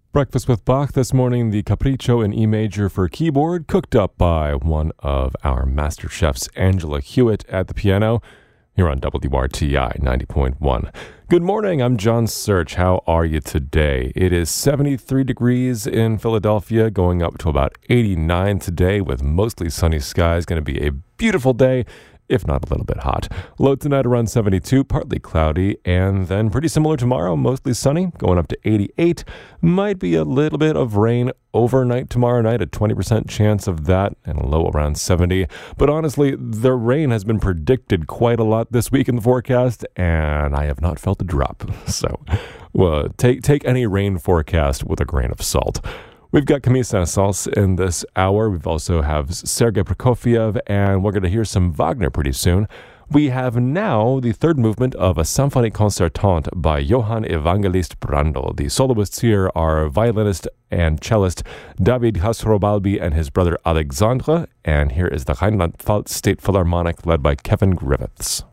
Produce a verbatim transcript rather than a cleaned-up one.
Breakfast with Bach this morning, the Capriccio in E major for keyboard, cooked up by one of our master chefs, Angela Hewitt, at the piano, here on W R T I ninety point one. Good morning, I'm John Search. How are you today? It is seventy-three degrees in Philadelphia, going up to about eighty-nine today with mostly sunny skies. Going to be a beautiful day, if not a little bit hot. Low tonight around seventy-two, partly cloudy, and then pretty similar tomorrow, mostly sunny, going up to eighty-eight. Might be a little bit of rain overnight tomorrow night, a twenty percent chance of that, and a low around seventy. But honestly, the rain has been predicted quite a lot this week in the forecast, and I have not felt a drop. So well, take, take any rain forecast with a grain of salt. We've got Camille Saint-Saëns in this hour. We've also have Sergei Prokofiev, and we're going to hear some Wagner pretty soon. We have now the third movement of a Symphonie Concertante by Johann Evangelist Brandl. The soloists here are violinist and cellist David Khosrowbalbi and his brother Alexandre, and here is the Rheinland-Pfalz State Philharmonic led by Kevin Griffiths.